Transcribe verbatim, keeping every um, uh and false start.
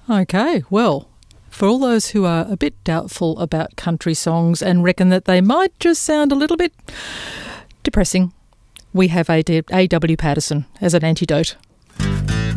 Okay, well, for all those who are a bit doubtful about country songs and reckon that they might just sound a little bit depressing, we have A W Patterson as an antidote.